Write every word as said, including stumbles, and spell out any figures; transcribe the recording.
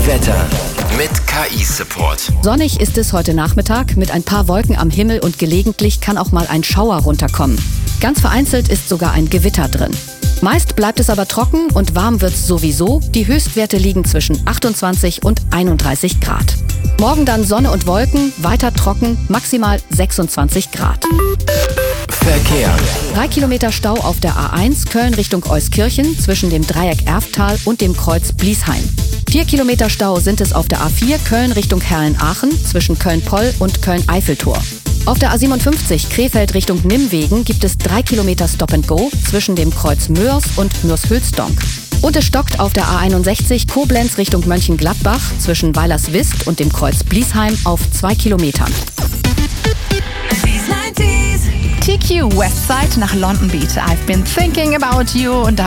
Wetter mit K I-Support. Sonnig ist es heute Nachmittag mit ein paar Wolken am Himmel und gelegentlich kann auch mal ein Schauer runterkommen. Ganz vereinzelt ist sogar ein Gewitter drin. Meist bleibt es aber trocken und warm wird's sowieso. Die Höchstwerte liegen zwischen achtundzwanzig und einunddreißig Grad. Morgen dann Sonne und Wolken, weiter trocken, maximal sechsundzwanzig Grad. Verkehr. Drei Kilometer Stau auf der A eins Köln Richtung Euskirchen zwischen dem Dreieck Erftal und dem Kreuz Bliesheim. Vier Kilometer Stau sind es auf der A vier Köln Richtung Herrlen-Aachen zwischen Köln-Poll und Köln-Eiffeltor. Auf der A siebenundfünfzig Krefeld Richtung Nimwegen gibt es drei Kilometer Stop-and-Go zwischen dem Kreuz Mörs und Mörs-Hülsdonk. Und es stockt auf der A einundsechzig Koblenz Richtung Mönchengladbach zwischen Weilerswist und dem Kreuz Bliesheim auf zwei Kilometern. T Q Westside nach London Beat. I've been thinking about you und